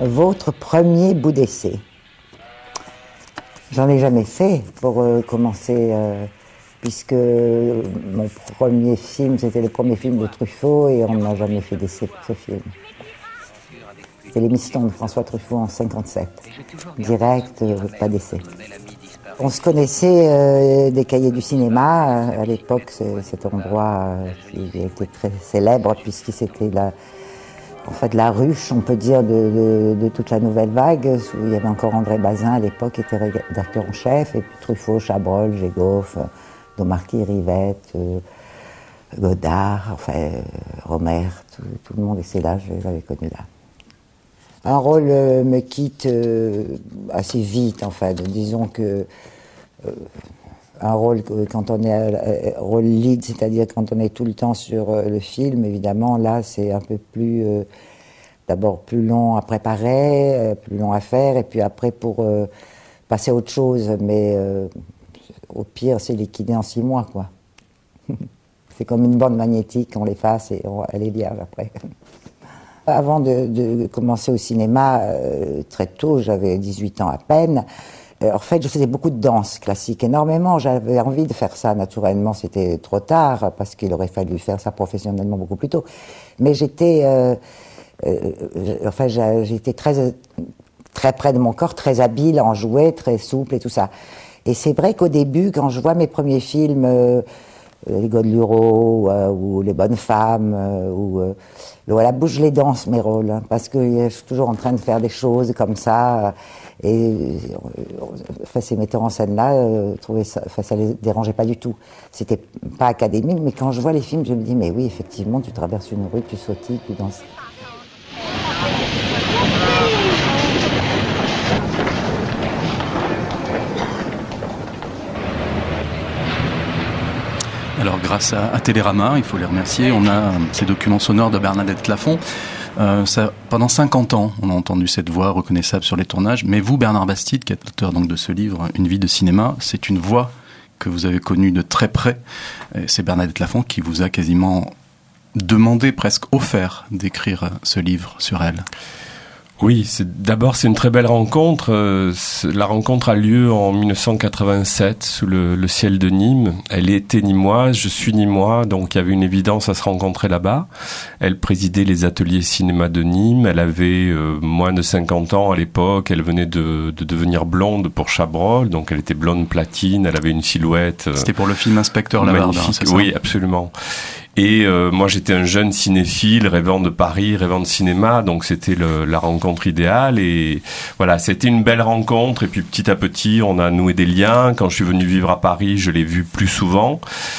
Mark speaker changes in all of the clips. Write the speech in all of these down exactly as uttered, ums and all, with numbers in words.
Speaker 1: Votre premier bout d'essai. J'en ai jamais fait pour euh, commencer, euh, puisque mon premier film, c'était le premier film de Truffaut et on n'a jamais fait d'essai pour ce film. C'était Les Mistons de François Truffaut en cinquante-sept. Direct, euh, pas d'essai. On se connaissait euh, des cahiers du cinéma. À l'époque, c'est, cet endroit euh, qui était très célèbre puisque c'était la, en fait, la ruche, on peut dire, de, de, de toute la nouvelle vague. Où il y avait encore André Bazin à l'époque, qui était rédacteur en chef, et puis Truffaut, Chabrol, Gégoff, Domarty, Rivette, euh, Godard, enfin, euh, Romer, tout, tout le monde. Et c'est là, je l'avais connu là. Un rôle euh, me quitte euh, assez vite, en fait. Disons que euh, un rôle quand on est euh, rôle lead, c'est-à-dire quand on est tout le temps sur euh, le film, évidemment, là, c'est un peu plus, euh, d'abord plus long à préparer, euh, plus long à faire, et puis après pour euh, passer à autre chose. Mais euh, au pire, c'est liquidé en six mois, quoi. C'est comme une bande magnétique, on l'efface et on, elle est vierge après. Avant de, de commencer au cinéma, euh, très tôt, j'avais dix-huit ans à peine, euh, en fait, je faisais beaucoup de danse classique, énormément. J'avais envie de faire ça, naturellement, c'était trop tard, parce qu'il aurait fallu faire ça professionnellement beaucoup plus tôt. Mais j'étais, euh, euh, enfin, j'étais très, très près de mon corps, très habile à en jouer, très souple et tout ça. Et c'est vrai qu'au début, quand je vois mes premiers films, euh, Les Godelureaux, euh, ou Les Bonnes Femmes, euh, ou euh, l'eau à la bouche, je les danse, mes rôles, hein, parce que euh, je suis toujours en train de faire des choses comme ça, euh, et euh, enfin, ces metteurs en scène-là, euh, trouvaient ça, enfin, ça les dérangeait pas du tout. C'était pas académique, mais quand je vois les films, je me dis, mais oui, effectivement, tu traverses une rue, tu sautilles, tu danses.
Speaker 2: Alors grâce à, à Télérama, il faut les remercier, on a ces documents sonores de Bernadette Lafont. Euh, ça, pendant cinquante ans, on a entendu cette voix reconnaissable sur les tournages. Mais vous, Bernard Bastide, qui est l'auteur donc de ce livre, Une vie de cinéma, c'est une voix que vous avez connue de très près. Et c'est Bernadette Lafont qui vous a quasiment demandé, presque offert, d'écrire ce livre sur elle.
Speaker 3: Oui, c'est, d'abord c'est une très belle rencontre. Euh, la rencontre a lieu en dix-neuf cent quatre-vingt-sept sous le, le ciel de Nîmes. Elle était nîmoise, je suis nîmois, donc il y avait une évidence à se rencontrer là-bas. Elle présidait les ateliers cinéma de Nîmes. Elle avait euh, moins de cinquante ans à l'époque. Elle venait de, de devenir blonde pour Chabrol, donc elle était blonde platine. Elle avait une silhouette. Euh,
Speaker 2: C'était pour le film Inspecteur Lavardin, c'est ça ?
Speaker 3: Oui, absolument. Et euh, moi, j'étais un jeune cinéphile, rêvant de Paris, rêvant de cinéma, donc c'était le, la rencontre idéale. Et voilà, c'était une belle rencontre. Et puis petit à petit, on a noué des liens. Quand je suis venu vivre à Paris, je l'ai vue plus souvent.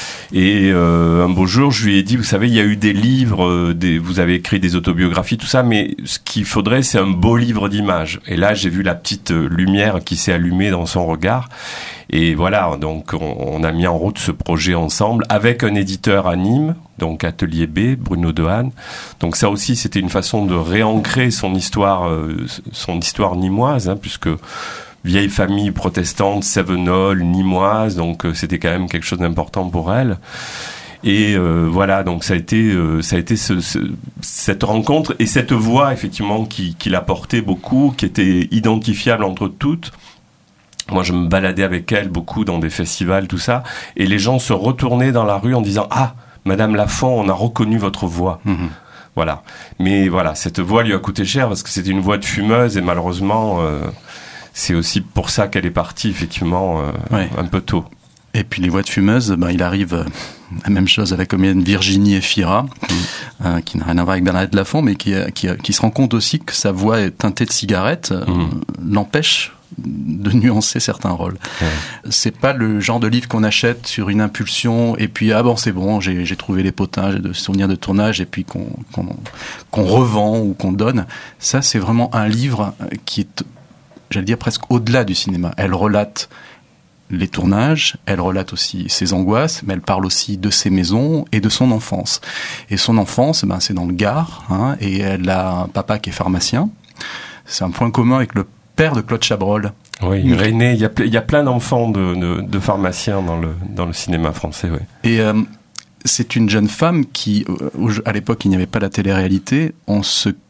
Speaker 3: Et euh, un beau jour, je lui ai dit, vous savez, il y a eu des livres, euh, des, vous avez écrit des autobiographies, tout ça, mais ce qu'il faudrait, c'est un beau livre d'images. Et là, j'ai vu la petite lumière qui s'est allumée dans son regard. Et voilà, donc on, on a mis en route ce projet ensemble avec un éditeur à Nîmes, donc Atelier B, Bruno Dehaene. Donc ça aussi, c'était une façon de réancrer son histoire, euh, son histoire nîmoise, hein, puisque vieille famille protestante, Cévenol, nîmoise, donc euh, c'était quand même quelque chose d'important pour elle. Et euh, voilà, donc ça a été, euh, ça a été ce, ce, cette rencontre et cette voix effectivement qui, qui l'a porté beaucoup, qui était identifiable entre toutes. Moi, je me baladais avec elle beaucoup dans des festivals, tout ça, et les gens se retournaient dans la rue en disant « Ah, Madame Lafont, on a reconnu votre voix. Mmh. » Voilà. Mais voilà, cette voix lui a coûté cher parce que c'était une voix de fumeuse et malheureusement, euh, c'est aussi pour ça qu'elle est partie, effectivement, euh, ouais. un peu tôt.
Speaker 2: Et puis les voix de fumeuses, ben, il arrive euh, la même chose avec la comédienne Virginie Efira, mmh. euh, qui n'a rien à voir avec Bernadette Lafont, mais qui, qui, qui se rend compte aussi que sa voix est teintée de cigarette, mmh. euh, l'empêche de nuancer certains rôles. Ouais. C'est pas le genre de livre qu'on achète sur une impulsion et puis ah bon c'est bon j'ai, j'ai trouvé les potins, j'ai de souvenirs de tournage et puis qu'on, qu'on, qu'on revend ou qu'on donne. Ça c'est vraiment un livre qui est, j'allais dire presque au-delà du cinéma. Elle relate les tournages, elle relate aussi ses angoisses, mais elle parle aussi de ses maisons et de son enfance. Et son enfance, ben c'est dans le Gard, hein, et elle a un papa qui est pharmacien. C'est un point commun avec le père de Claude Chabrol.
Speaker 3: Oui, René, il y a, il y a plein d'enfants de, de, de pharmaciens dans le, dans le cinéma français. Oui.
Speaker 2: Et euh, c'est une jeune femme qui, à l'époque, il n'y avait pas la télé-réalité, on se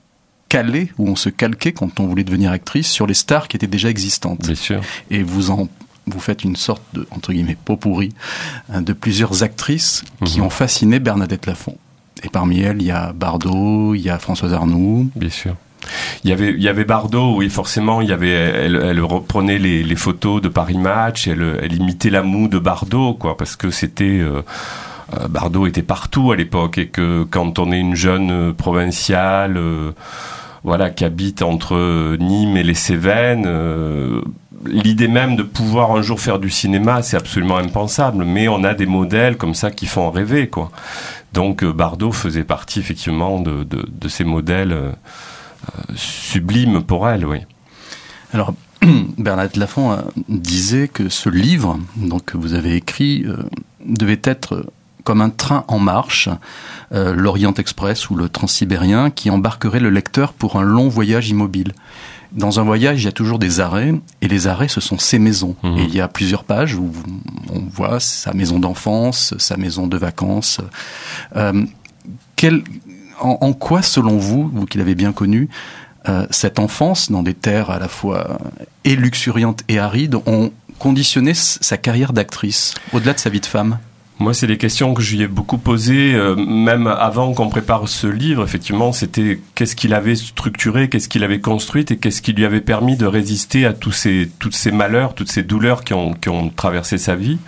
Speaker 2: calait, où on se calquait quand on voulait devenir actrice sur les stars qui étaient déjà existantes.
Speaker 3: Bien sûr.
Speaker 2: Et vous en vous faites une sorte de, entre guillemets, pot pourri de plusieurs actrices qui mmh. ont fasciné Bernadette Lafont. Et parmi elles, il y a Bardot, il y a Françoise Arnoult.
Speaker 3: Bien sûr. Il y avait, il y avait Bardot, oui, forcément, il y avait, elle, elle reprenait les, les photos de Paris Match, elle, elle imitait la moue de Bardot, quoi, parce que c'était, euh, Bardot était partout à l'époque, et que quand on est une jeune provinciale, euh, voilà, qui habite entre Nîmes et les Cévennes, euh, l'idée même de pouvoir un jour faire du cinéma, c'est absolument impensable, mais on a des modèles comme ça qui font rêver, quoi. Donc Bardot faisait partie effectivement de, de, de ces modèles euh, sublimes pour elle, oui.
Speaker 2: Alors, Bernadette Lafont disait que ce livre, donc, que vous avez écrit, euh, devait être comme un train en marche, euh, l'Orient Express ou le Transsibérien, qui embarquerait le lecteur pour un long voyage immobile. Dans un voyage, il y a toujours des arrêts, et les arrêts, ce sont ses maisons. Mmh. Et il y a plusieurs pages où on voit sa maison d'enfance, sa maison de vacances. Euh, quel, en, en quoi, selon vous, vous qui l'avez bien connu, euh, cette enfance, dans des terres à la fois et luxuriantes et arides, ont conditionné sa carrière d'actrice, au-delà de sa vie de femme ?
Speaker 3: Moi, c'est des questions que je lui ai beaucoup posées, euh, même avant qu'on prépare ce livre. Effectivement, c'était qu'est-ce qu'il avait structuré, qu'est-ce qu'il avait construit et qu'est-ce qui lui avait permis de résister à tous ces, tous ces malheurs, toutes ces douleurs qui ont, qui ont traversé sa vie.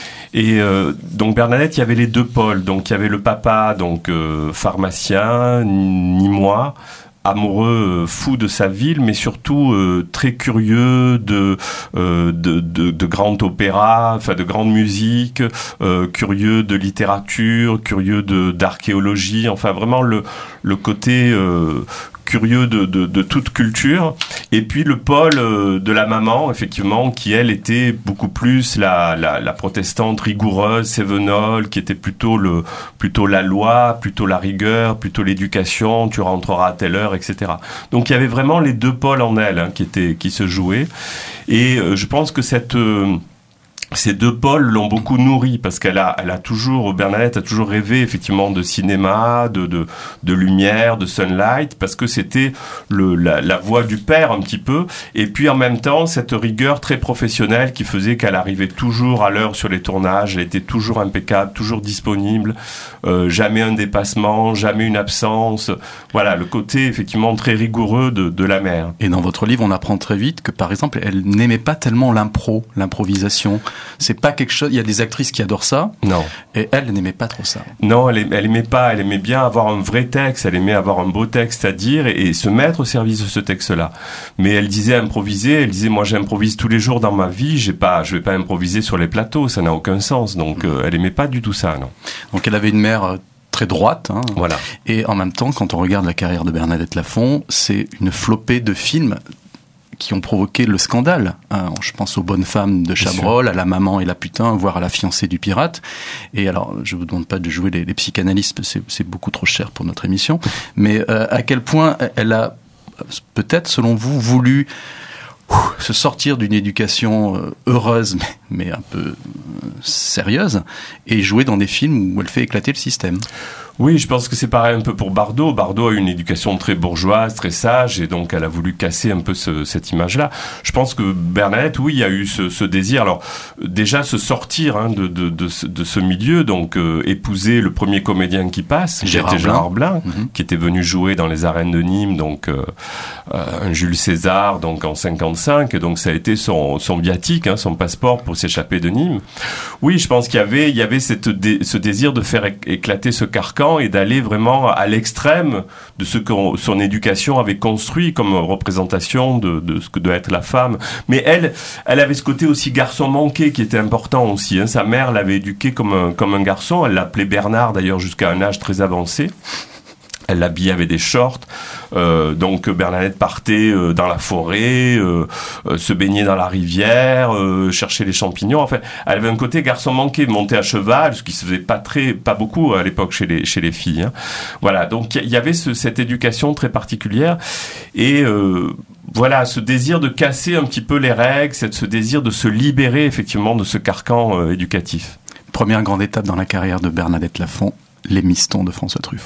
Speaker 3: Et euh, donc Bernadette, il y avait les deux pôles. Donc il y avait le papa, donc euh, pharmacien, nîmois, amoureux, euh, fou de sa ville, mais surtout euh, très curieux de, euh, de, de, de grand opéra, enfin de grande musique, euh, curieux de littérature, curieux de d'archéologie, enfin vraiment le, le côté euh, curieux de, de, de toute culture. Et puis le pôle euh, de la maman, effectivement, qui elle était beaucoup plus la, la, la protestante rigoureuse, sévenole, qui était plutôt le plutôt la loi, plutôt la rigueur, plutôt l'éducation, tu rentreras à telle heure, et cetera. Donc il y avait vraiment les deux pôles en elle hein, qui étaient qui se jouaient. Et euh, je pense que cette euh, ces deux pôles l'ont beaucoup nourrie parce qu'elle a, elle a toujours, Bernadette a toujours rêvé effectivement de cinéma, de, de, de lumière, de sunlight, parce que c'était le, la, la voix du père un petit peu. Et puis en même temps, cette rigueur très professionnelle qui faisait qu'elle arrivait toujours à l'heure sur les tournages, elle était toujours impeccable, toujours disponible, euh, jamais un dépassement, jamais une absence. Voilà, le côté effectivement très rigoureux de, de la mère.
Speaker 2: Et dans votre livre, on apprend très vite que par exemple, elle n'aimait pas tellement l'impro, l'improvisation. C'est pas quelque chose. Il y a des actrices qui adorent ça.
Speaker 3: Non.
Speaker 2: Et elle n'aimait pas trop ça.
Speaker 3: Non, elle, elle aimait pas. Elle aimait bien avoir un vrai texte. Elle aimait avoir un beau texte à dire et, et se mettre au service de ce texte-là. Mais elle disait improviser. Elle disait moi j'improvise tous les jours dans ma vie. J'ai pas, je vais pas improviser sur les plateaux. Ça n'a aucun sens. Donc mmh. euh, elle aimait pas du tout ça, non.
Speaker 2: Donc elle avait une mère euh, très droite. Hein.
Speaker 3: Voilà.
Speaker 2: Et en même temps, quand on regarde la carrière de Bernadette Lafont, c'est une flopée de films qui ont provoqué le scandale. Hein. Je pense aux Bonnes femmes de Chabrol, à La maman et la putain, voire à La fiancée du pirate. Et alors, je vous demande pas de jouer les, les psychanalystes, c'est, c'est beaucoup trop cher pour notre émission. Mais euh, à quel point elle a, peut-être, selon vous, voulu ouf, se sortir d'une éducation euh, heureuse, mais, mais un peu euh, sérieuse, et jouer dans des films où elle fait éclater le système.
Speaker 3: Oui, je pense que c'est pareil un peu pour Bardot. Bardot a une éducation très bourgeoise, très sage, et donc elle a voulu casser un peu ce, cette image-là. Je pense que Bernadette, oui, il y a eu ce, ce désir. Alors, déjà, se sortir hein, de, de, de, ce, de ce milieu, donc euh, épouser le premier comédien qui passe,
Speaker 2: Gérard
Speaker 3: Blin, Gérard Blin,
Speaker 2: mm-hmm.
Speaker 3: qui était venu jouer dans les arènes de Nîmes, donc euh, euh, un Jules César, donc en cinquante-cinq, et donc ça a été son, son viatique, hein, son passeport pour s'échapper de Nîmes. Oui, je pense qu'il y avait, il y avait cette dé, ce désir de faire éclater ce carcan et d'aller vraiment à l'extrême de ce que son éducation avait construit comme représentation de, de ce que doit être la femme. Mais elle, elle avait ce côté aussi garçon manqué qui était important aussi. Hein. Sa mère l'avait éduqué comme un, comme un garçon. Elle l'appelait Bernard d'ailleurs jusqu'à un âge très avancé. Elle l'habillait avec des shorts, euh, donc Bernadette partait euh, dans la forêt, euh, euh, se baignait dans la rivière, euh, chercher les champignons. Enfin, elle avait un côté garçon manqué, monter à cheval, ce qui se faisait pas très, pas beaucoup à l'époque chez les chez les filles. Hein. Voilà, donc il y avait ce, cette éducation très particulière et euh, voilà, ce désir de casser un petit peu les règles, ce désir de se libérer effectivement de ce carcan euh, éducatif.
Speaker 2: Première grande étape dans la carrière de Bernadette Lafont, Les Mistons de François Truffaut.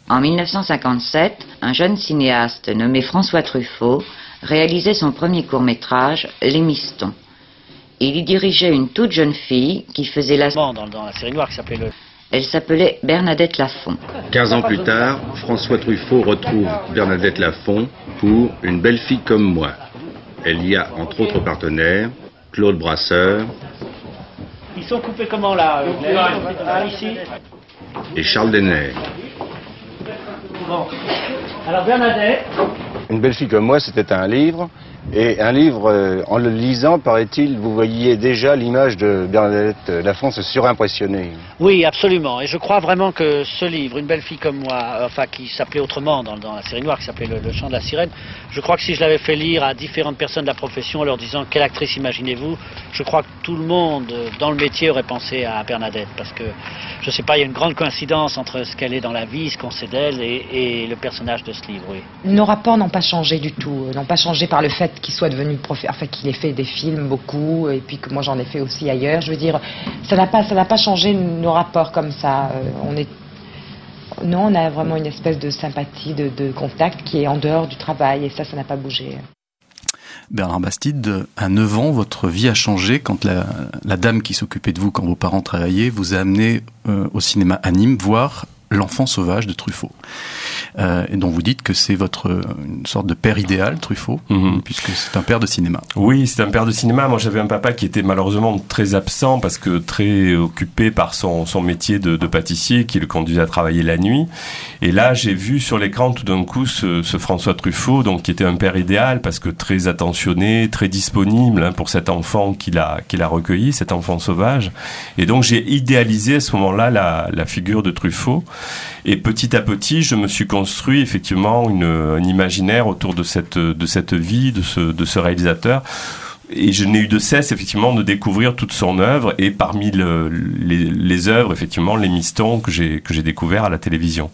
Speaker 4: En mille neuf cent cinquante-sept, un jeune cinéaste nommé François Truffaut réalisait son premier court-métrage, Les Mistons. Il y dirigeait une toute jeune fille qui faisait la...
Speaker 5: Dans, dans la série noire qui s'appelait le...
Speaker 4: Elle s'appelait Bernadette Lafont.
Speaker 6: Quinze ans plus tard, François Truffaut retrouve Bernadette Lafont pour Une belle fille comme moi. Elle y a entre autres partenaires Claude Brasseur.
Speaker 5: Ils sont coupés comment là, ah, ici.
Speaker 6: Et Charles Denner.
Speaker 5: Bon. Alors Bernadette.
Speaker 7: Une belle fille comme moi, c'était un livre. Et un livre, euh, en le lisant, paraît-il, vous voyiez déjà l'image de Bernadette Lafont se surimpressionner.
Speaker 5: Oui, absolument. Et je crois vraiment que ce livre, Une belle fille comme moi, enfin qui s'appelait autrement dans, dans la série noire, qui s'appelait le, le Chant de la Sirène, je crois que si je l'avais fait lire à différentes personnes de la profession en leur disant quelle actrice imaginez-vous, je crois que tout le monde dans le métier aurait pensé à Bernadette. Parce que, je sais pas, il y a une grande coïncidence entre ce qu'elle est dans la vie, ce qu'on sait d'elle et, et le personnage de ce livre, oui.
Speaker 8: Nos rapports n'ont pas changé du tout, n'ont pas changé par le fait qu'il soit devenu prof... enfin qu'il ait fait des films beaucoup et puis que moi j'en ai fait aussi ailleurs. Je veux dire, ça n'a pas ça n'a pas changé nos rapports comme ça. Euh, on est non, on a vraiment une espèce de sympathie, de, de contact qui est en dehors du travail et ça, ça n'a pas bougé.
Speaker 2: Bernard Bastide, à neuf ans, votre vie a changé quand la, la dame qui s'occupait de vous quand vos parents travaillaient vous a amené euh, au cinéma à Nîmes voir L'Enfant sauvage de Truffaut, euh, et dont vous dites que c'est votre une sorte de père idéal, Truffaut, mm-hmm. puisque c'est un père de cinéma.
Speaker 3: Oui, c'est un père de cinéma. Moi, j'avais un papa qui était malheureusement très absent parce que très occupé par son son métier de, de pâtissier, qui le conduisait à travailler la nuit. Et là, j'ai vu sur l'écran tout d'un coup ce, ce François Truffaut, donc qui était un père idéal parce que très attentionné, très disponible hein, pour cet enfant qu'il a qu'il a recueilli, cet enfant sauvage. Et donc j'ai idéalisé à ce moment-là la la figure de Truffaut. Et petit à petit, je me suis construit effectivement une, un imaginaire autour de cette, de cette vie, de ce, de ce réalisateur. Et je n'ai eu de cesse effectivement de découvrir toute son œuvre. Et parmi le, les, les œuvres, effectivement, les Mistons que j'ai, que j'ai découvert à la télévision.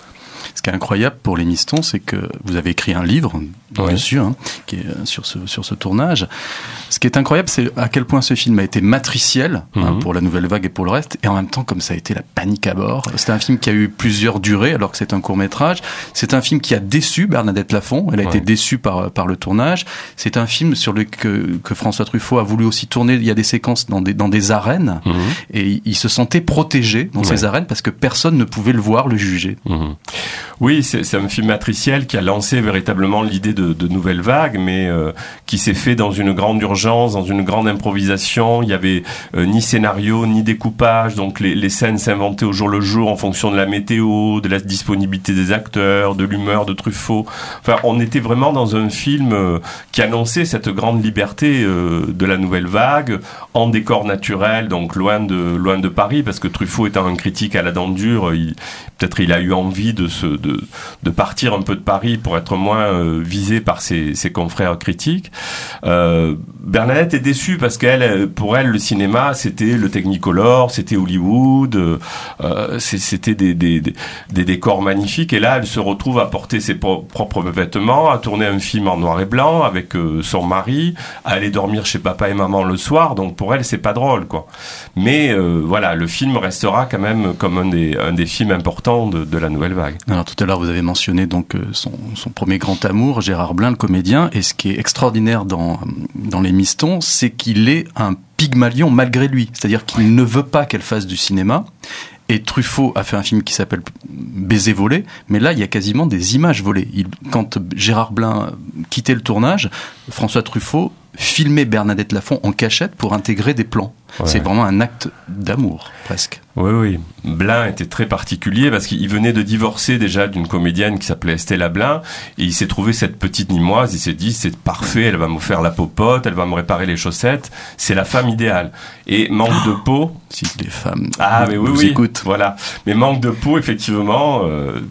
Speaker 2: Ce qui est incroyable pour les Mistons, c'est que vous avez écrit un livre
Speaker 3: oui.
Speaker 2: dessus, hein, qui est sur ce, sur ce tournage. Ce qui est incroyable, c'est à quel point ce film a été matriciel mm-hmm. hein, pour la Nouvelle Vague et pour le reste, et en même temps, comme ça a été la panique à bord. C'est un film qui a eu plusieurs durées, alors que c'est un court-métrage. C'est un film qui a déçu Bernadette Lafont. Elle a ouais. été déçue par, par le tournage. C'est un film sur le que, que François Truffaut a voulu aussi tourner. Il y a des séquences dans des, dans des arènes, mm-hmm. et il se sentait protégé dans ouais. ces arènes parce que personne ne pouvait le voir, le juger.
Speaker 3: Mm-hmm. Oui, c'est, c'est un film matriciel qui a lancé véritablement l'idée de, de Nouvelle Vague, mais euh, qui s'est fait dans une grande urgence, dans une grande improvisation. Il y avait euh, ni scénario, ni découpage, donc les, les scènes s'inventaient au jour le jour en fonction de la météo, de la disponibilité des acteurs, de l'humeur de Truffaut. Enfin, on était vraiment dans un film euh, qui annonçait cette grande liberté euh, de la Nouvelle Vague, en décor naturel, donc loin de loin de Paris, parce que Truffaut étant un critique à la dent dure, il, peut-être il a eu envie de se de De, de partir un peu de Paris pour être moins euh, visé par ses, ses confrères critiques. Euh, Bernadette est déçue parce qu'elle, pour elle, le cinéma, c'était le Technicolor, c'était Hollywood, euh, c'était des, des, des, des décors magnifiques. Et là, elle se retrouve à porter ses pro- propres vêtements, à tourner un film en noir et blanc avec euh, son mari, à aller dormir chez papa et maman le soir. Donc pour elle, c'est pas drôle, quoi. Mais euh, voilà, le film restera quand même comme un des, un des films importants de, de la Nouvelle Vague.
Speaker 2: Alors tout à l'heure, vous avez mentionné donc son, son premier grand amour, Gérard Blain, le comédien. Et ce qui est extraordinaire dans, dans Les Mistons, c'est qu'il est un Pygmalion malgré lui. C'est-à-dire qu'il ne veut pas qu'elle fasse du cinéma. Et Truffaut a fait un film qui s'appelle Baiser volé, mais là, il y a quasiment des images volées. Il, quand Gérard Blain quittait le tournage, François Truffaut filmait Bernadette Lafont en cachette pour intégrer des plans. Ouais. C'est vraiment un acte d'amour, presque.
Speaker 3: Oui, oui. Blain était très particulier parce qu'il venait de divorcer déjà d'une comédienne qui s'appelait Estella Blain, et il s'est trouvé cette petite Nîmoise, il s'est dit, c'est parfait, elle va me faire la popote, elle va me réparer les chaussettes, c'est la femme idéale. Et manque oh, de peau...
Speaker 2: Si les femmes
Speaker 3: ah, mais oui,
Speaker 2: vous
Speaker 3: oui,
Speaker 2: écoutent.
Speaker 3: Voilà. Mais manque de peau, effectivement... Euh,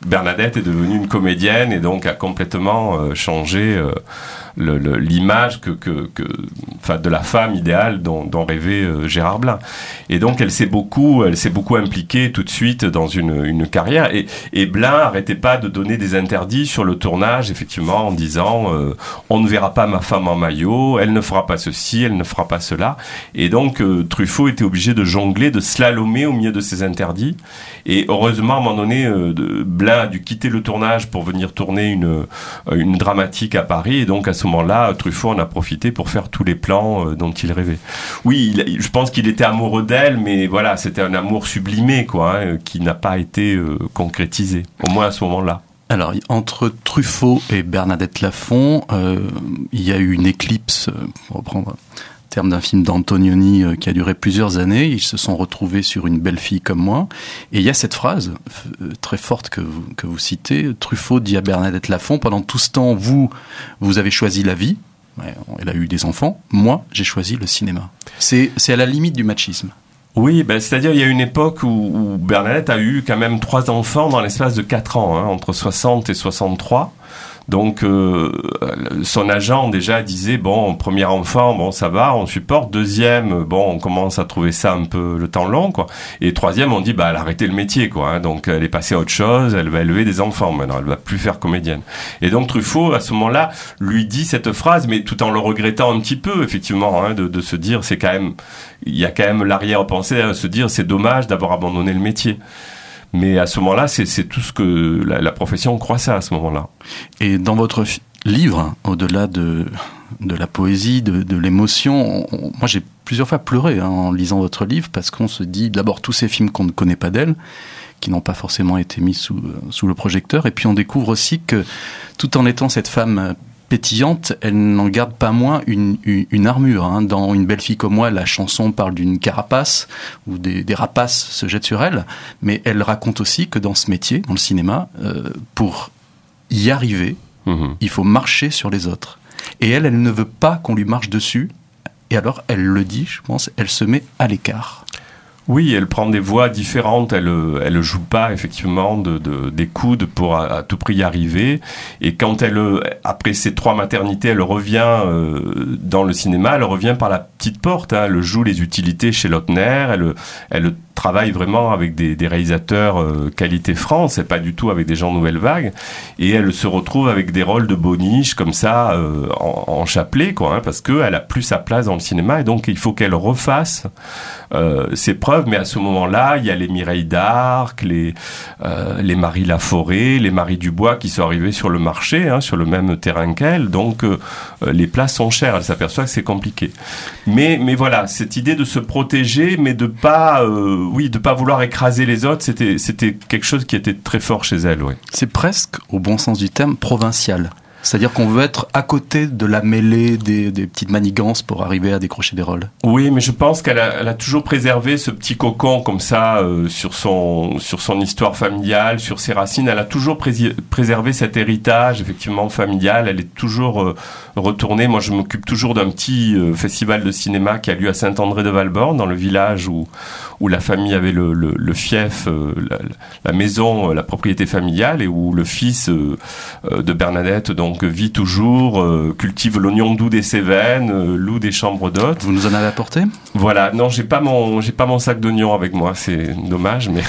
Speaker 3: Bernadette est devenue une comédienne et donc a complètement euh, changé euh, le, le, l'image que, que, que, enfin, de la femme idéale dont, dont rêvait euh, Gérard Blain. Et donc elle s'est beaucoup, elle s'est beaucoup impliquée tout de suite dans une, une carrière. Et, et Blain arrêtait pas de donner des interdits sur le tournage, effectivement, en disant euh, on ne verra pas ma femme en maillot, elle ne fera pas ceci, elle ne fera pas cela. Et donc euh, Truffaut était obligé de jongler, de slalomer au milieu de ces interdits. Et heureusement, à un moment donné, euh, de, Blain a dû quitter le tournage pour venir tourner une, une dramatique à Paris. Et donc à ce moment-là, Truffaut en a profité pour faire tous les plans euh, dont il rêvait. Oui, il, je pense qu'il était amoureux d'elle, mais voilà, c'était un amour sublimé, quoi, hein, qui n'a pas été euh, concrétisé, au moins à ce moment-là.
Speaker 2: Alors, entre Truffaut et Bernadette Lafont, euh, il y a eu une éclipse, pour reprendre le terme d'un film d'Antonioni euh, qui a duré plusieurs années. Ils se sont retrouvés sur Une belle fille comme moi. Et il y a cette phrase euh, très forte que vous, que vous citez. Truffaut dit à Bernadette Lafont, pendant tout ce temps, vous, vous avez choisi la vie. Ouais, elle a eu des enfants. Moi, j'ai choisi le cinéma. C'est, c'est à la limite du machisme.
Speaker 3: Oui, ben, c'est-à-dire il y a une époque où, où Bernadette a eu quand même trois enfants dans l'espace de quatre ans, hein, entre soixante et soixante-trois. Donc euh, son agent déjà disait bon, premier enfant, bon ça va, on supporte. Deuxième, bon on commence à trouver ça un peu le temps long, quoi. Et troisième, on dit bah elle a arrêté le métier, quoi. Hein, donc elle est passée à autre chose, elle va élever des enfants maintenant, elle va plus faire comédienne. Et donc Truffaut à ce moment-là lui dit cette phrase, mais tout en le regrettant un petit peu, effectivement, hein, de, de se dire c'est quand même, il y a quand même l'arrière-pensée à se dire c'est dommage d'avoir abandonné le métier. Mais à ce moment-là, c'est, c'est tout ce que la, la profession croissait à ce moment-là.
Speaker 2: Et dans votre fi- livre, au-delà de, de la poésie, de, de l'émotion, on, moi j'ai plusieurs fois pleuré hein, en lisant votre livre, parce qu'on se dit d'abord tous ces films qu'on ne connaît pas d'elle, qui n'ont pas forcément été mis sous, sous le projecteur, et puis on découvre aussi que tout en étant cette femme pétillante, elle n'en garde pas moins une, une, une armure. Hein. Dans Une belle fille comme moi, la chanson parle d'une carapace, où des, des rapaces se jettent sur elle, mais elle raconte aussi que dans ce métier, dans le cinéma, euh, pour y arriver, mmh. il faut marcher sur les autres. Et elle, elle ne veut pas qu'on lui marche dessus, et alors elle le dit, je pense, elle se met à l'écart.
Speaker 3: Oui, elle prend des voies différentes, elle elle joue pas effectivement de, de des coudes pour à, à tout prix y arriver. Et quand elle, après ces trois maternités, elle revient euh, dans le cinéma, elle revient par la petite porte. Hein, elle joue les utilités chez Lautner, elle elle travaille vraiment avec des, des réalisateurs euh, qualité France, et pas du tout avec des gens nouvelle vague. Et elle se retrouve avec des rôles de boniche comme ça euh, en, en chapelet, quoi, hein, parce que elle a plus sa place dans le cinéma, et donc il faut qu'elle refasse euh, ses preuves. Mais à ce moment-là, il y a les Mireille d'Arc, les euh, les Marie Laforêt, les Marie Dubois qui sont arrivés sur le marché, hein, sur le même terrain qu'elle. Donc euh, les places sont chères. Elle s'aperçoit que c'est compliqué. Mais mais voilà, cette idée de se protéger, mais de pas euh, oui, de pas vouloir écraser les autres, c'était c'était quelque chose qui était très fort chez elle, oui.
Speaker 2: C'est presque, au bon sens du terme, provincial. C'est-à-dire qu'on veut être à côté de la mêlée des, des petites manigances pour arriver à décrocher des rôles.
Speaker 3: Oui, mais je pense qu'elle a, elle a toujours préservé ce petit cocon comme ça euh, sur son sur son histoire familiale, sur ses racines. Elle a toujours pré- préservé cet héritage effectivement familial. Elle est toujours euh, retournée. Moi, je m'occupe toujours d'un petit euh, festival de cinéma qui a lieu à Saint-André-de-Valborne, dans le village où où la famille avait le, le, le fief, euh, la, la maison, euh, la propriété familiale, et où le fils euh, euh, de Bernadette donc Donc vit toujours, euh, cultive l'oignon doux des Cévennes, euh, loue des chambres d'hôtes.
Speaker 2: Vous nous en avez apporté ?
Speaker 3: Voilà, non, j'ai pas mon, j'ai pas mon sac d'oignons avec moi, c'est dommage, mais.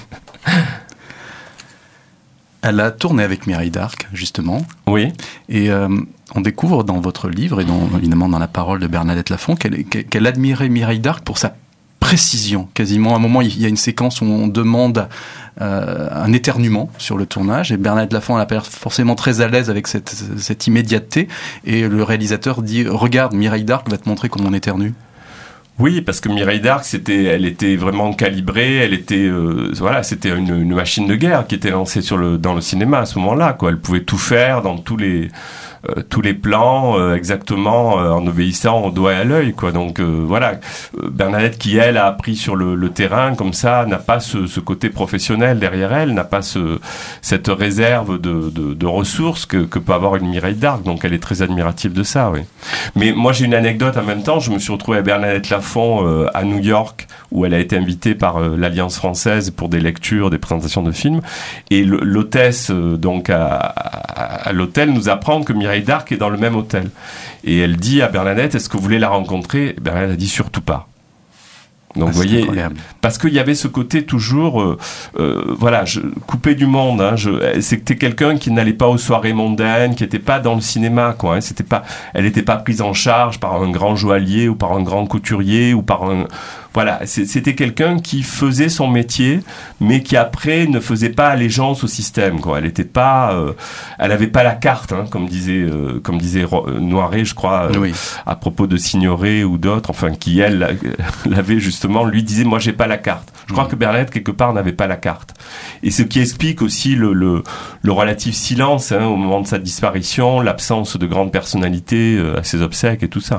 Speaker 2: Elle a tourné avec Mireille d'Arc, justement.
Speaker 3: Oui.
Speaker 2: Et euh, on découvre dans votre livre, et dans, évidemment dans la parole de Bernadette Lafont, qu'elle, qu'elle admirait Mireille d'Arc pour sa précision, quasiment. À un moment, il y a une séquence où on demande euh, un éternuement sur le tournage, et Bernadette Lafont n'a pas l'air forcément très à l'aise avec cette, cette immédiateté, et le réalisateur dit « Regarde, Mireille d'Arc va te montrer comment on éternue ».
Speaker 3: Oui, parce que Mireille d'Arc, c'était, elle était vraiment calibrée, elle était, euh, voilà, c'était une, une machine de guerre qui était lancée sur le, dans le cinéma à ce moment-là, quoi. Elle pouvait tout faire dans tous les, euh, tous les plans, euh, exactement, euh, en obéissant au doigt et à l'œil, quoi. Donc, euh, voilà. Bernadette, qui, elle, a appris sur le, le terrain, comme ça, n'a pas ce, ce côté professionnel derrière elle, n'a pas ce, cette réserve de, de, de ressources que, que peut avoir une Mireille d'Arc. Donc, elle est très admirative de ça, oui. Mais moi, j'ai une anecdote en même temps. Je me suis retrouvé à Bernadette Lafont Lafont euh, à New York, où elle a été invitée par euh, l'Alliance française pour des lectures, des présentations de films. Et le, l'hôtesse, euh, donc, à, à, à l'hôtel, nous apprend que Mireille d'Arc est dans le même hôtel. Et elle dit à Bernadette, est-ce que vous voulez la rencontrer? Bernadette a dit surtout pas. Donc, ah, vous voyez, incroyable. Parce qu'il y avait ce côté toujours, euh, euh, voilà, je, coupé du monde. Hein, je, c'était quelqu'un qui n'allait pas aux soirées mondaines, qui n'était pas dans le cinéma, quoi. Hein, c'était pas, elle n'était pas prise en charge par un grand joaillier ou par un grand couturier ou par un, voilà, c'était quelqu'un qui faisait son métier, mais qui après ne faisait pas allégeance au système, quoi. Elle était pas, euh, elle avait pas la carte, hein, comme disait, euh, comme disait Noiret, je crois, euh, oui. à propos de Signoret ou d'autres, enfin, qui elle l'avait justement. Lui disait, moi j'ai pas la carte. Je crois mmh. que Bernadette quelque part n'avait pas la carte. Et ce qui explique aussi le, le, le relatif silence hein, au moment de sa disparition, l'absence de grandes personnalités euh, à ses obsèques et tout ça.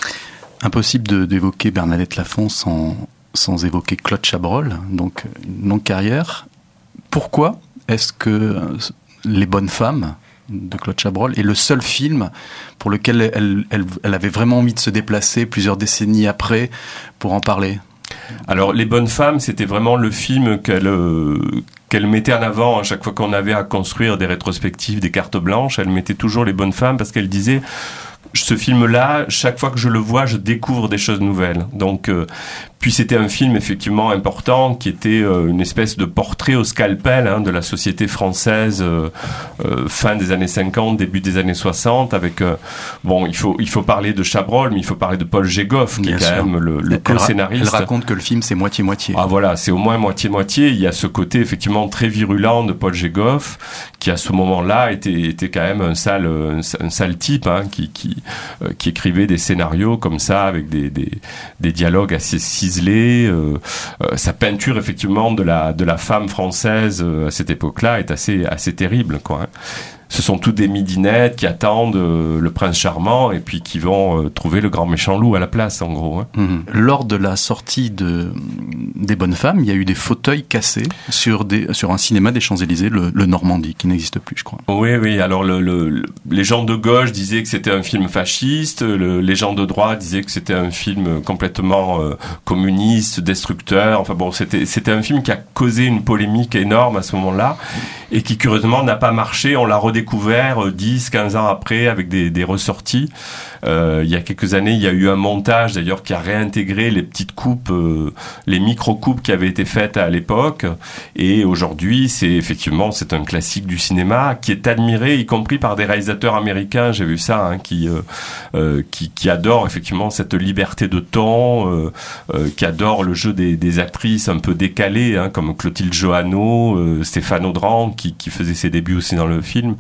Speaker 2: Impossible de, d'évoquer Bernadette Lafont sans, sans évoquer Claude Chabrol, donc une longue carrière. Pourquoi est-ce que Les Bonnes Femmes de Claude Chabrol est le seul film pour lequel elle, elle, elle avait vraiment envie de se déplacer plusieurs décennies après pour en parler?
Speaker 3: Alors, Les Bonnes Femmes, c'était vraiment le film qu'elle, euh, qu'elle mettait en avant à chaque fois qu'on avait à construire des rétrospectives, des cartes blanches. Elle mettait toujours Les Bonnes Femmes parce qu'elle disait... Ce film-là, chaque fois que je le vois, je découvre des choses nouvelles. Donc, euh, puis c'était un film effectivement important qui était euh, une espèce de portrait au scalpel hein, de la société française euh, euh, fin des années cinquante, début des années soixante. Avec euh, bon, il faut il faut parler de Chabrol, mais il faut parler de Paul Gégoff qui Bien est quand sûr. même le, le co-scénariste.
Speaker 2: Elle raconte que le film c'est moitié moitié.
Speaker 3: Ah voilà, c'est au moins moitié moitié. Il y a ce côté effectivement très virulent de Paul Gégoff qui à ce moment-là était était quand même un sale un, un sale type hein, qui qui Euh, qui écrivait des scénarios comme ça avec des des, des dialogues assez ciselés. Euh, euh, sa peinture effectivement de la de la femme française euh, à cette époque-là est assez assez terrible quoi. Hein. Ce sont toutes des midinettes qui attendent euh, le prince charmant et puis qui vont euh, trouver le grand méchant loup à la place, en gros. Hein.
Speaker 2: Mmh. Lors de la sortie de des Bonnes Femmes, il y a eu des fauteuils cassés sur des sur un cinéma des Champs-Élysées, le, le Normandie, qui n'existe plus, je crois.
Speaker 3: Oui, oui. Alors le, le, le les gens de gauche disaient que c'était un film fasciste, le, les gens de droite disaient que c'était un film complètement euh, communiste, destructeur. Enfin bon, c'était c'était un film qui a causé une polémique énorme à ce moment-là et qui curieusement n'a pas marché. On l'a redécouvert découvert dix, quinze ans après avec des, des ressorties. Euh, il y a quelques années, il y a eu un montage d'ailleurs qui a réintégré les petites coupes, euh, les micro-coupes qui avaient été faites à l'époque. Et aujourd'hui, c'est effectivement, c'est un classique du cinéma qui est admiré, y compris par des réalisateurs américains, j'ai vu ça, hein, qui, euh, euh, qui, qui adorent effectivement cette liberté de ton, euh, euh, qui adorent le jeu des, des actrices un peu décalées, hein, comme Clotilde Johanneau, euh, Stéphane Audran, qui, qui faisait ses débuts aussi dans le film.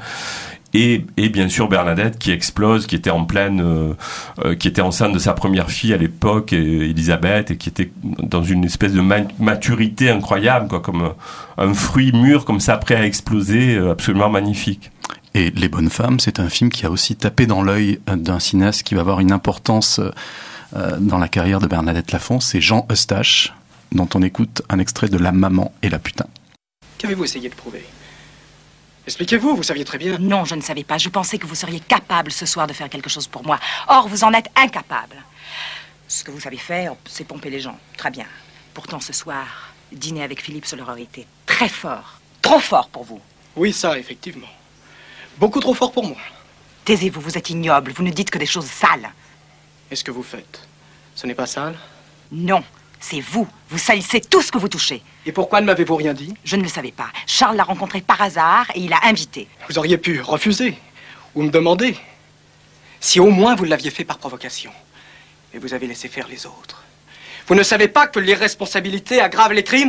Speaker 3: Et, et bien sûr Bernadette qui explose, qui était en pleine, euh, euh, qui était enceinte de sa première fille à l'époque, Elisabeth, et qui était dans une espèce de ma- maturité incroyable, quoi, comme un, un fruit mûr comme ça prêt à exploser, euh, absolument magnifique.
Speaker 2: Et Les Bonnes Femmes, c'est un film qui a aussi tapé dans l'œil d'un cinéaste qui va avoir une importance euh, dans la carrière de Bernadette Lafont, c'est Jean Eustache, dont on écoute un extrait de La Maman et la Putain.
Speaker 9: Qu'avez-vous essayé de prouver ? Expliquez-vous, vous saviez très bien.
Speaker 10: Non, je ne savais pas. Je pensais que vous seriez capable ce soir de faire quelque chose pour moi. Or, vous en êtes incapable. Ce que vous savez faire, c'est pomper les gens. Très bien. Pourtant, ce soir, dîner avec Philippe, cela aurait été très fort. Trop fort pour vous.
Speaker 9: Oui, ça, effectivement. Beaucoup trop fort pour moi.
Speaker 10: Taisez-vous, vous êtes ignoble. Vous ne dites que des choses sales.
Speaker 9: Et ce que vous faites, ce n'est pas sale ?
Speaker 10: Non. C'est vous. Vous salissez tout ce que vous touchez.
Speaker 9: Et pourquoi ne m'avez-vous rien dit ?
Speaker 10: Je ne le savais pas. Charles l'a rencontré par hasard et il l'a invité.
Speaker 9: Vous auriez pu refuser ou me demander. Si au moins vous l'aviez fait par provocation. Mais vous avez laissé faire les autres. Vous ne savez pas que l'irresponsabilité aggrave les crimes ?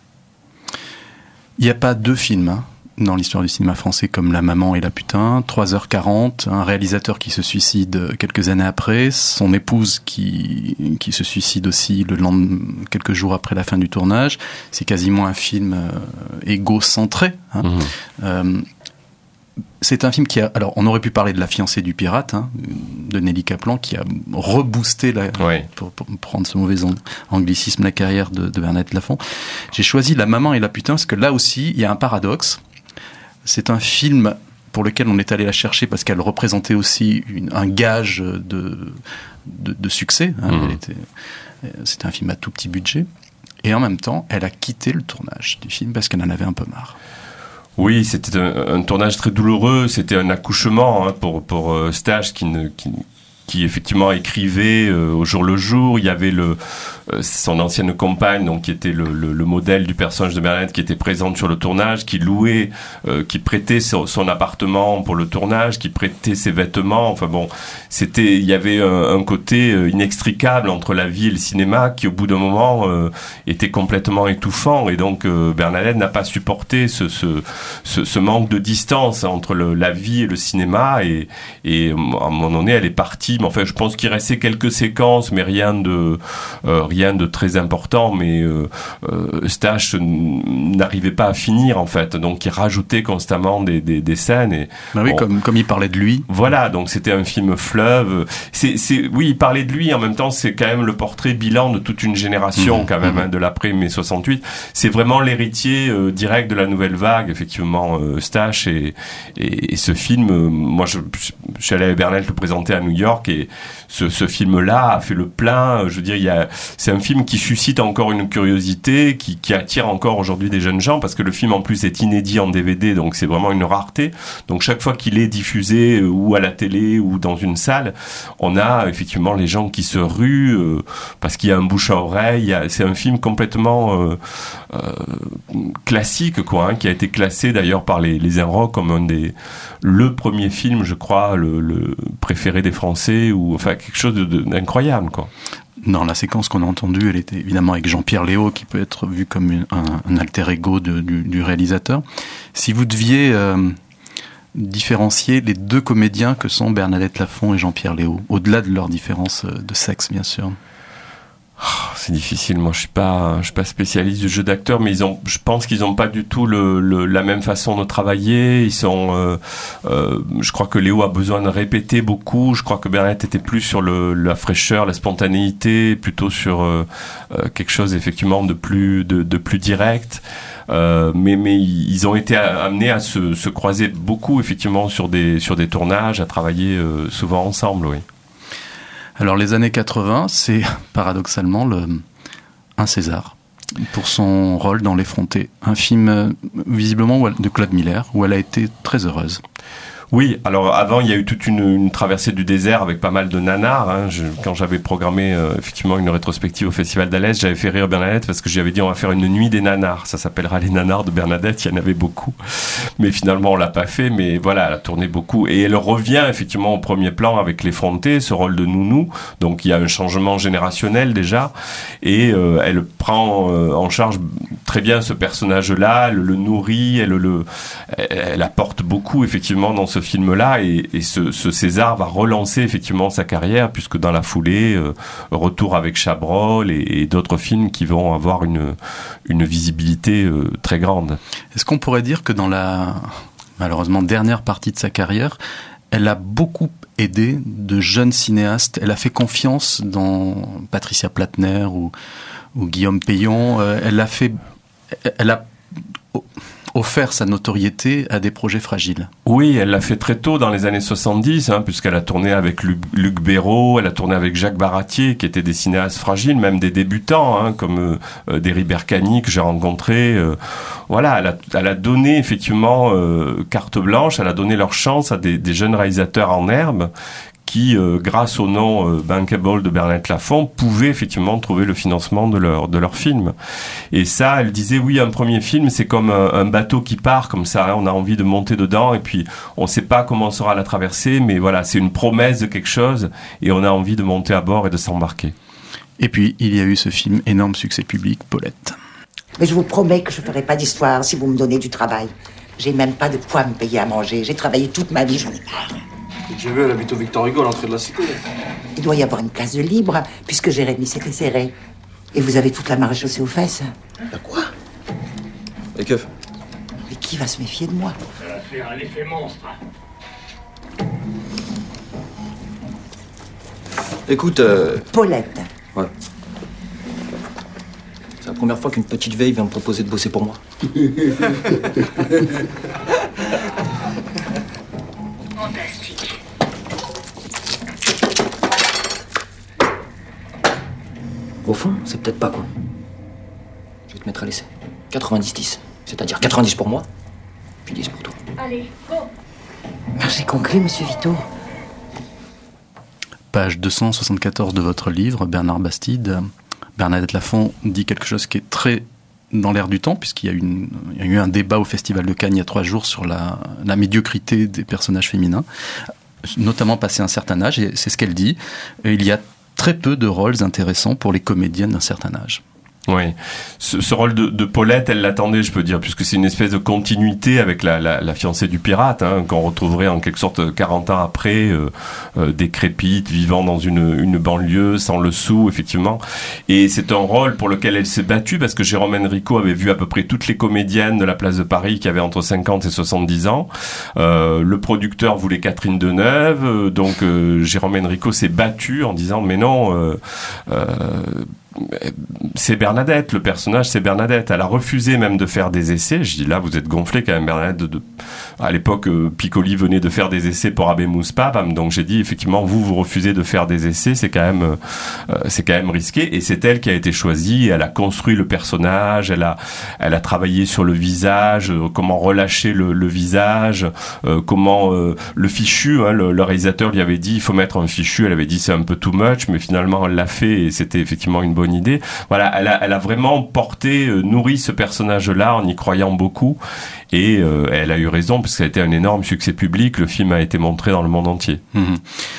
Speaker 2: Il n'y a pas deux films, hein, dans l'histoire du cinéma français comme La Maman et la Putain. trois heures quarante, un réalisateur qui se suicide quelques années après, son épouse qui, qui se suicide aussi le lendemain, quelques jours après la fin du tournage. C'est quasiment un film euh, égocentré. Hein. Mmh. Euh, c'est un film qui a... Alors, on aurait pu parler de La fiancée du pirate, hein, de Nelly Kaplan, qui a reboosté, la, oui. pour, pour prendre ce mauvais anglicisme, la carrière de, de Bernadette Lafont. J'ai choisi La Maman et la Putain parce que là aussi, il y a un paradoxe. C'est un film pour lequel on est allé la chercher parce qu'elle représentait aussi une, un gage de, de, de succès. Hein. Mmh. Elle était C'était un film à tout petit budget. Et en même temps, elle a quitté le tournage du film parce qu'elle en avait un peu marre.
Speaker 3: Oui, c'était un, un tournage très douloureux. C'était un accouchement hein, pour pour euh, Stache qui ne qui qui effectivement écrivait euh, au jour le jour. Il y avait le euh, son ancienne compagne, donc qui était le, le, le modèle du personnage de Bernadette, qui était présente sur le tournage, qui louait, euh, qui prêtait son, son appartement pour le tournage, qui prêtait ses vêtements. Enfin bon, c'était, il y avait un, un côté inextricable entre la vie et le cinéma qui, au bout d'un moment, euh, était complètement étouffant. Et donc euh, Bernadette n'a pas supporté ce, ce, ce, ce manque de distance entre le, la vie et le cinéma. Et, et à un moment donné, elle est partie. Mais enfin, je pense qu'il restait quelques séquences, mais rien de euh, rien de très important. Mais euh, euh, Stache n'arrivait pas à finir en fait, donc il rajoutait constamment des des, des scènes. Et
Speaker 2: bah oui,
Speaker 3: bon,
Speaker 2: comme comme il parlait de lui.
Speaker 3: Voilà, donc c'était un film fleuve. C'est c'est oui, il parlait de lui. En même temps, c'est quand même le portrait bilan de toute une génération mmh, quand même mmh. hein, de l'après mai soixante-huit. C'est vraiment l'héritier euh, direct de la nouvelle vague, effectivement, euh, Stache et, et et ce film. Euh, moi, je, je suis allé avec Bernadette le présenter à New York. Et ce, ce film-là a fait le plein. Je veux dire, il y a, c'est un film qui suscite encore une curiosité, qui, qui attire encore aujourd'hui des jeunes gens, parce que le film en plus est inédit en D V D, donc c'est vraiment une rareté. Donc chaque fois qu'il est diffusé euh, ou à la télé ou dans une salle, on a effectivement les gens qui se ruent euh, parce qu'il y a un bouche à oreille. Il y a, c'est un film complètement euh, euh, classique, quoi, hein, qui a été classé d'ailleurs par les, les Inrocks comme un des le premier film, je crois, le, le préféré des Français. Ou enfin quelque chose de, de, d'incroyable quoi.
Speaker 2: Dans la séquence qu'on a entendue, elle était évidemment avec Jean-Pierre Léaud, qui peut être vu comme une, un, un alter ego de, du, du réalisateur. Si vous deviez euh, différencier les deux comédiens que sont Bernadette Lafont et Jean-Pierre Léaud, au-delà de leur différence de sexe bien sûr.
Speaker 3: Oh, c'est difficile. Moi, je suis pas, je suis pas spécialiste du jeu d'acteur, mais ils ont, je pense qu'ils ont pas du tout le, le la même façon de travailler. Ils sont, euh, euh, je crois que Léo a besoin de répéter beaucoup. Je crois que Bernadette était plus sur le, la fraîcheur, la spontanéité, plutôt sur euh, euh, quelque chose effectivement de plus, de, de plus direct. Euh, mais mais ils ont été amenés à se, se croiser beaucoup effectivement sur des sur des tournages, à travailler euh, souvent ensemble, oui.
Speaker 2: Alors les années quatre-vingts, c'est paradoxalement le, un César pour son rôle dans L'Effronté, un film visiblement de Claude Miller où elle a été très heureuse.
Speaker 3: Oui, alors avant il y a eu toute une, une traversée du désert avec pas mal de nanars. Hein. Je, quand j'avais programmé euh, effectivement une rétrospective au Festival d'Alès, j'avais fait rire Bernadette parce que j'avais dit on va faire une nuit des nanars. Ça s'appellera les nanars de Bernadette. Il y en avait beaucoup, mais finalement on l'a pas fait. Mais voilà, elle a tourné beaucoup et elle revient effectivement au premier plan avec L'Effronté, ce rôle de nounou. Donc il y a un changement générationnel déjà et euh, elle prend euh, en charge très bien ce personnage-là, elle le nourrit, elle le, elle, elle apporte beaucoup effectivement dans ce film-là et, et ce, ce César va relancer effectivement sa carrière puisque dans la foulée, euh, retour avec Chabrol et, et d'autres films qui vont avoir une, une visibilité euh, très grande.
Speaker 2: Est-ce qu'on pourrait dire que dans la malheureusement dernière partie de sa carrière, elle a beaucoup aidé de jeunes cinéastes, elle a fait confiance dans Patricia Plattner ou, ou Guillaume Payon, euh, elle a fait, elle a offert sa notoriété à des projets fragiles.
Speaker 3: Oui, elle l'a fait très tôt dans les années soixante-dix, hein, puisqu'elle a tourné avec Luc, Luc Béraud, elle a tourné avec Jacques Baratier, qui étaient des cinéastes fragiles, même des débutants, hein, comme euh, Derry Berkani, que j'ai rencontré. Euh, voilà, elle a, elle a donné effectivement euh, carte blanche, elle a donné leur chance à des, des jeunes réalisateurs en herbe, qui, euh, grâce au nom euh, bankable de Bernadette Lafont, pouvaient effectivement trouver le financement de leur de leur film. Et ça, elle disait, oui, un premier film, c'est comme un, un bateau qui part, comme ça, hein, on a envie de monter dedans, et puis on ne sait pas comment sera la traversée, mais voilà, c'est une promesse de quelque chose, et on a envie de monter à bord et de s'embarquer.
Speaker 2: Et puis, il y a eu ce film, énorme succès public, Paulette.
Speaker 11: Mais je vous promets que je ne ferai pas d'histoire si vous me donnez du travail. J'ai même pas de quoi me payer à manger. J'ai travaillé toute ma vie, j'en ai marre.
Speaker 12: J'ai vu, elle habite au Victor Hugo, à l'entrée de la cité.
Speaker 11: Il doit y avoir une case de libre, puisque Jérémy s'était serré. Et vous avez toute la maréchaussée aux fesses.
Speaker 12: Y'a quoi? Les keufs.
Speaker 11: Mais qui va se méfier de moi?
Speaker 13: Ça va faire un effet monstre.
Speaker 12: Écoute, euh...
Speaker 11: Paulette.
Speaker 12: Ouais. C'est la première fois qu'une petite vieille vient me proposer de bosser pour moi.
Speaker 13: Fantastique.
Speaker 12: Bon, fond, c'est peut-être pas con. Je vais te mettre à l'essai. quatre-vingt-dix dix. C'est-à-dire quatre-vingt-dix pour moi, puis dix pour toi.
Speaker 13: Allez, go.
Speaker 11: J'ai conclu, monsieur Vito.
Speaker 2: Page deux cent soixante-quatorze de votre livre, Bernard Bastide. Bernadette Lafont dit quelque chose qui est très dans l'air du temps, puisqu'il y a, une, il y a eu un débat au Festival de Cannes il y a trois jours sur la, la médiocrité des personnages féminins, notamment passé un certain âge, et c'est ce qu'elle dit. Il y a très peu de rôles intéressants pour les comédiennes d'un certain âge.
Speaker 3: Oui, ce, ce rôle de, de Paulette, elle l'attendait, je peux dire, puisque c'est une espèce de continuité avec la, la, la fiancée du pirate, hein, qu'on retrouverait en quelque sorte quarante ans après, euh, euh, décrépite, vivant dans une, une banlieue, sans le sou, effectivement. Et c'est un rôle pour lequel elle s'est battue, parce que Jérôme Enrico avait vu à peu près toutes les comédiennes de la place de Paris qui avaient entre cinquante et soixante-dix ans. Euh, le producteur voulait Catherine Deneuve, euh, donc euh, Jérôme Enrico s'est battu en disant, mais non... Euh, euh, c'est Bernadette, le personnage c'est Bernadette. Elle a refusé même de faire des essais. Je dis là, vous êtes gonflé quand même, Bernadette. De, de... À l'époque, euh, Piccoli venait de faire des essais pour Abbé Mouspab, donc j'ai dit effectivement, vous vous refusez de faire des essais, c'est quand même, euh, c'est quand même risqué. Et c'est elle qui a été choisie. Elle a construit le personnage. Elle a, elle a travaillé sur le visage, euh, comment relâcher le, le visage, euh, comment euh, le fichu. Hein, le, le réalisateur lui avait dit, il faut mettre un fichu. Elle avait dit c'est un peu too much, mais finalement elle l'a fait et c'était effectivement une bonne idée. Voilà, elle a, elle a vraiment porté, euh, nourri ce personnage-là en y croyant beaucoup, et euh, elle a eu raison parce que ça a été un énorme succès public. Le film a été montré dans le monde entier.
Speaker 2: Mmh.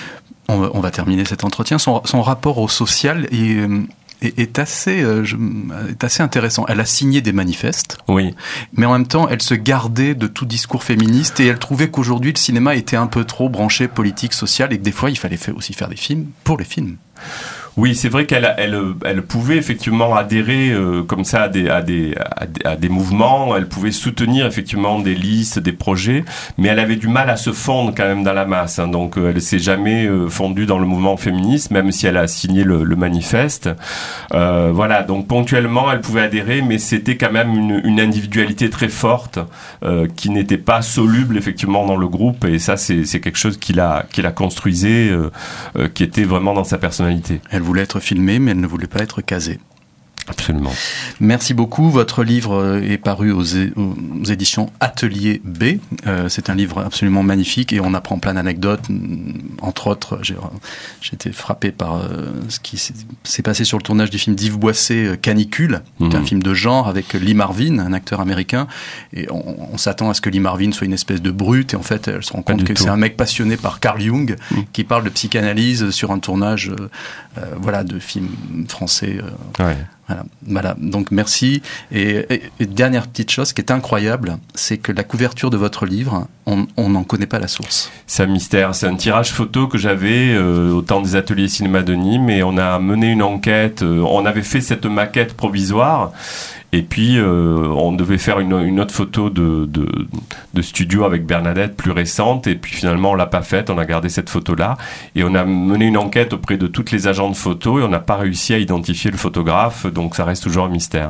Speaker 2: On, va, on va terminer cet entretien. Son, son rapport au social est, est, est assez, euh, est assez intéressant. Elle a signé des manifestes,
Speaker 3: oui,
Speaker 2: mais en même temps, elle se gardait de tout discours féministe et elle trouvait qu'aujourd'hui le cinéma était un peu trop branché politique, sociale, et que des fois il fallait aussi faire des films pour les films.
Speaker 3: Oui, c'est vrai qu'elle elle, elle pouvait effectivement adhérer euh, comme ça à des, à, des, à, des, à des mouvements, elle pouvait soutenir effectivement des listes, des projets, mais elle avait du mal à se fondre quand même dans la masse. Hein, donc elle s'est jamais euh, fondue dans le mouvement féministe, même si elle a signé le, le manifeste. Euh, voilà, donc ponctuellement elle pouvait adhérer, mais c'était quand même une, une individualité très forte euh, qui n'était pas soluble effectivement dans le groupe, et ça c'est, c'est quelque chose qui la, qui la construisait, euh, euh, qui était vraiment dans sa personnalité.
Speaker 2: Elle voulait être filmée, mais elle ne voulait pas être casée.
Speaker 3: Absolument.
Speaker 2: Merci beaucoup. Votre livre est paru aux, é- aux éditions Atelier B. Euh, c'est un livre absolument magnifique et on apprend plein d'anecdotes. Entre autres, j'ai, j'ai été frappé par euh, ce qui s'est, s'est passé sur le tournage du film d'Yves Boisset, Canicule. Mmh. C'est un film de genre avec Lee Marvin, un acteur américain. Et on, on s'attend à ce que Lee Marvin soit une espèce de brute. Et en fait, elle se rend compte que tout. C'est un mec passionné par Carl Jung, mmh. qui parle de psychanalyse sur un tournage euh, euh, voilà, de film français. Euh,
Speaker 3: ouais.
Speaker 2: Voilà. voilà, donc merci. Et, et, et dernière petite chose qui est incroyable, c'est que la couverture de votre livre, on n'en connaît pas la source.
Speaker 3: C'est un mystère, c'est un tirage photo que j'avais euh, au temps des ateliers cinéma de Nîmes, et on a mené une enquête, euh, on avait fait cette maquette provisoire, et puis euh, on devait faire une, une autre photo de, de, de studio avec Bernadette plus récente, et puis finalement on l'a pas faite, on a gardé cette photo-là, et on a mené une enquête auprès de toutes les agents de photos, et on n'a pas réussi à identifier le photographe, donc ça reste toujours un mystère.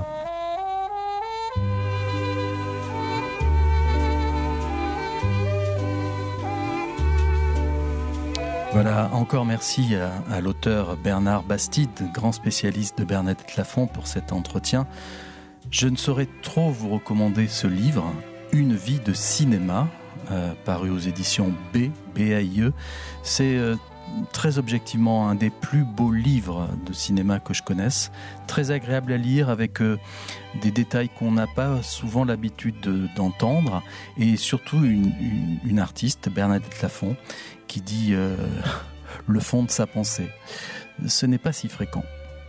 Speaker 2: Voilà, encore merci à, à l'auteur Bernard Bastide, grand spécialiste de Bernadette Lafont, pour cet entretien. Je ne saurais trop vous recommander ce livre, Une vie de cinéma, euh, paru aux éditions B, B A I E. C'est euh, très objectivement un des plus beaux livres de cinéma que je connaisse, très agréable à lire, avec euh, des détails qu'on n'a pas souvent l'habitude de, d'entendre, et surtout une, une, une artiste, Bernadette Lafont, qui dit euh, le fond de sa pensée. Ce n'est pas si fréquent.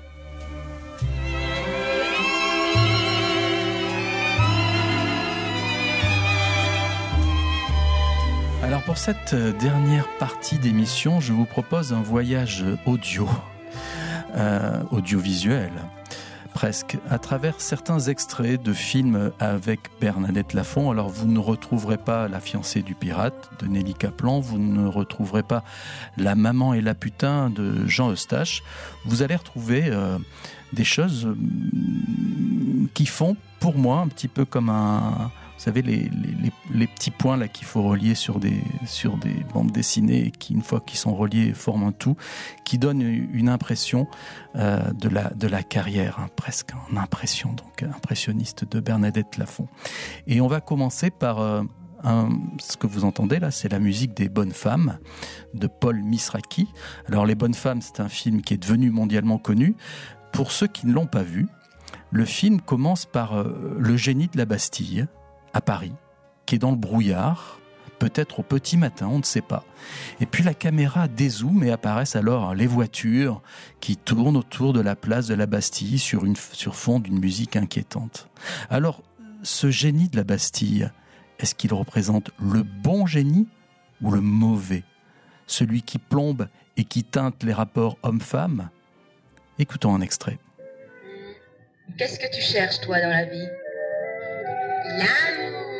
Speaker 2: Alors pour cette dernière partie d'émission, je vous propose un voyage audio, euh, audiovisuel, presque, à travers certains extraits de films avec Bernadette Lafont. Alors vous ne retrouverez pas La fiancée du pirate de Nelly Kaplan, vous ne retrouverez pas La maman et la putain de Jean Eustache. Vous allez retrouver euh, des choses qui font pour moi un petit peu comme un... Vous savez, les, les, les, les petits points là qu'il faut relier sur des, sur des bandes dessinées et qui, une fois qu'ils sont reliés, forment un tout, qui donne une impression euh, de, la, de la carrière, hein, presque en impression, donc impressionniste de Bernadette Lafont. Et on va commencer par euh, un, ce que vous entendez là, c'est la musique des Bonnes Femmes de Paul Misraki. Alors, Les Bonnes Femmes, c'est un film qui est devenu mondialement connu. Pour ceux qui ne l'ont pas vu, le film commence par euh, le génie de la Bastille, à Paris, qui est dans le brouillard, peut-être au petit matin, on ne sait pas. Et puis la caméra dézoome et apparaissent alors les voitures qui tournent autour de la place de la Bastille sur, une, sur fond d'une musique inquiétante. Alors, ce génie de la Bastille, est-ce qu'il représente le bon génie ou le mauvais? Celui qui plombe et qui teinte les rapports hommes-femmes? Écoutons un extrait.
Speaker 14: Qu'est-ce que tu cherches, toi, dans la vie? L'amour.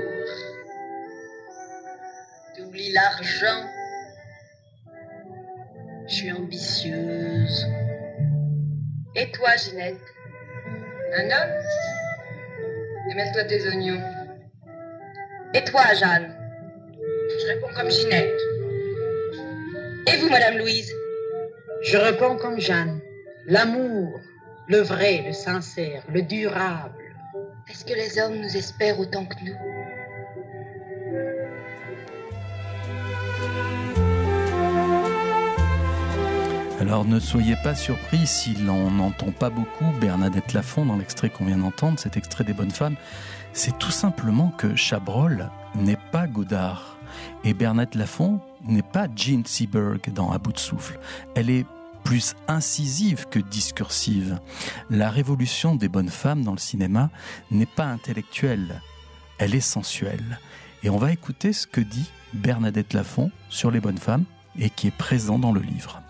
Speaker 14: Tu oublies l'argent. Je suis ambitieuse. Et toi, Ginette? Un homme? Et mets-toi tes oignons. Et toi, Jeanne? Je réponds comme Ginette. Et vous, Madame Louise?
Speaker 15: Je réponds comme Jeanne. L'amour, le vrai, le sincère, le durable.
Speaker 14: Est-ce que les hommes nous espèrent autant que nous?
Speaker 2: Alors ne soyez pas surpris si l'on n'entend pas beaucoup Bernadette Lafont dans l'extrait qu'on vient d'entendre, cet extrait des Bonnes Femmes. C'est tout simplement que Chabrol n'est pas Godard et Bernadette Lafont n'est pas Jean Seberg dans À bout de souffle. Elle est plus incisive que discursive. La révolution des bonnes femmes dans le cinéma n'est pas intellectuelle, elle est sensuelle. Et on va écouter ce que dit Bernadette Lafont sur les bonnes femmes et qui est présent dans le livre.